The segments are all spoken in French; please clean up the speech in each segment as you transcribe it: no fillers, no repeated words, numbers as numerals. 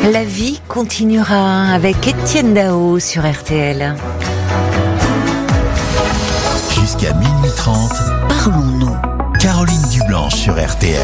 La vie continuera avec Étienne Dao sur RTL. Jusqu'à minuit 30, parlons-nous. Caroline Dublanche sur RTL.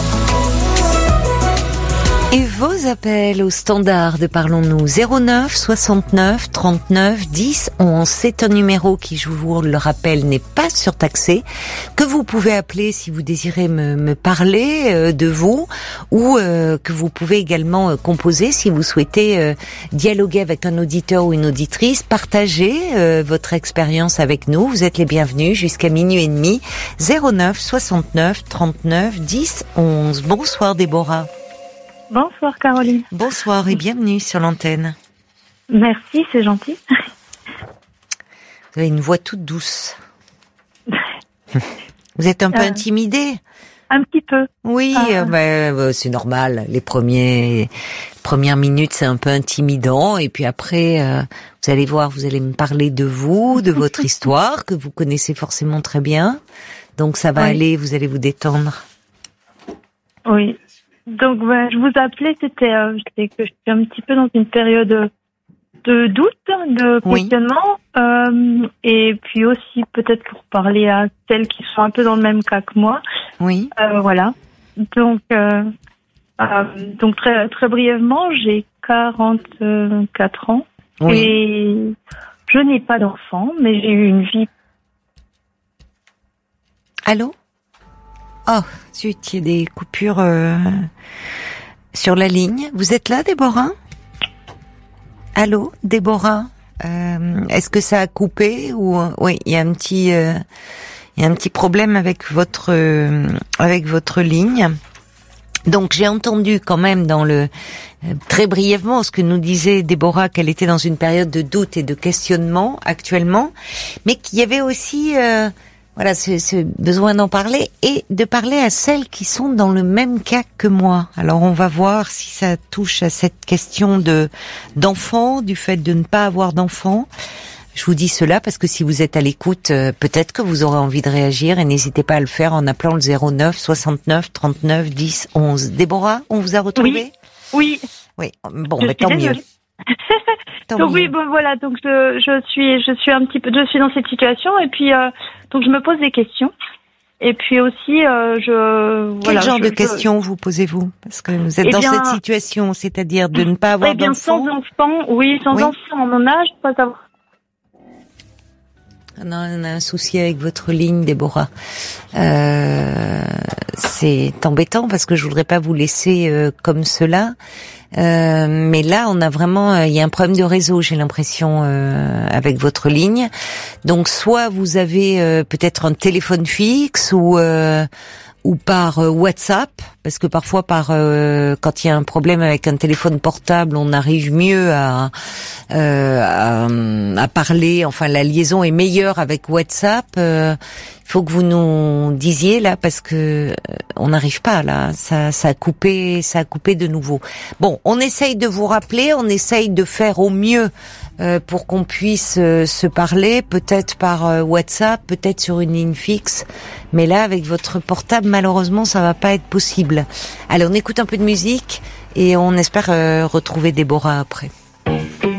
Et vos appels au standard de Parlons-nous 09 69 39 10 11. C'est un numéro qui, je vous le rappelle, n'est pas surtaxé, que vous pouvez appeler si vous désirez me parler de vous, ou que vous pouvez également composer si vous souhaitez dialoguer avec un auditeur ou une auditrice, partager votre expérience avec nous. Vous êtes les bienvenus jusqu'à minuit et demi. 09 69 39 10 11. Bonsoir Déborah. Bonsoir Caroline. Bonsoir et bienvenue sur l'antenne. Merci, c'est gentil. Vous avez une voix toute douce. Vous êtes un peu intimidée? Un petit peu. Oui, c'est normal. Les premières minutes, c'est un peu intimidant. Et puis après, vous allez voir, vous allez me parler de vous, de votre histoire, que vous connaissez forcément très bien. Donc ça va aller, vous allez vous détendre. Oui. Donc, je vous appelais, c'était que je suis un petit peu dans une période de doute, de questionnement, et puis aussi peut-être pour parler à celles qui sont un peu dans le même cas que moi. Oui. Voilà. Donc très très brièvement, j'ai 44 ans et je n'ai pas d'enfant, mais j'ai eu une vie. Allô? Oh, zut, il y a des coupures sur la ligne. Vous êtes là, Déborah? Allô, Déborah? Est-ce que ça a coupé ou oui, il y a un petit problème avec votre ligne. Donc j'ai entendu quand même très brièvement ce que nous disait Déborah, qu'elle était dans une période de doute et de questionnement actuellement, mais qu'il y avait aussi ce besoin d'en parler et de parler à celles qui sont dans le même cas que moi. Alors on va voir si ça touche à cette question d'enfant, du fait de ne pas avoir d'enfant. Je vous dis cela parce que si vous êtes à l'écoute, peut-être que vous aurez envie de réagir et n'hésitez pas à le faire en appelant le 09 69 39 10 11. Déborah, on vous a retrouvé? Oui. Bon, tant mieux. Donc oui, bon voilà, donc je suis un petit peu, je suis dans cette situation et puis donc je me pose des questions et puis aussi Quel genre de questions vous posez-vous? Parce que vous êtes dans cette situation, c'est-à-dire de ne pas avoir d'enfant. Sans enfant, enfant à mon âge, pas avoir. Non, on a un souci avec votre ligne, Déborah. C'est embêtant parce que je voudrais pas vous laisser comme cela. Mais là, on a vraiment, il y a un problème de réseau, j'ai l'impression, avec votre ligne. Donc, soit vous avez peut-être un téléphone fixe ou par WhatsApp, parce que parfois quand il y a un problème avec un téléphone portable, on arrive mieux à parler. Enfin, la liaison est meilleure avec WhatsApp. Il faut que vous nous disiez là, parce que on n'arrive pas là. Ça a coupé de nouveau. Bon, on essaye de vous rappeler, on essaye de faire au mieux pour qu'on puisse se parler, peut-être par WhatsApp, peut-être sur une ligne fixe. Mais là, avec votre portable, malheureusement, ça va pas être possible. Allez, on écoute un peu de musique et on espère retrouver Déborah après.